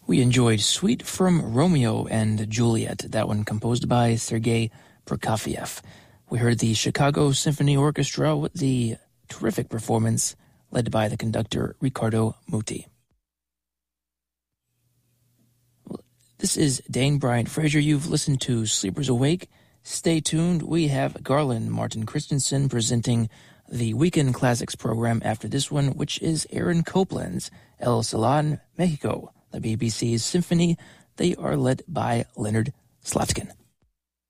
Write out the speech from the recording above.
We enjoyed Suite from Romeo and Juliet, that one composed by Sergei Prokofiev. We heard the Chicago Symphony Orchestra with the terrific performance led by the conductor Riccardo Muti. This is Dane Bryant Fraser. You've listened to Sleepers Awake. Stay tuned. We have Garland Martin Christensen presenting the Weekend Classics program after this one, which is Aaron Copland's El Salon, Mexico, the BBC's symphony. They are led by Leonard Slavskin.